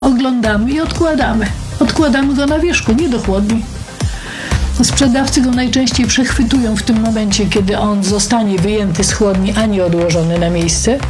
oglądamy i odkładamy. Odkładamy go na wierzchu, nie do chłodni. Sprzedawcy go najczęściej przechwytują w tym momencie, kiedy on zostanie wyjęty z chłodni, a nie odłożony na miejsce.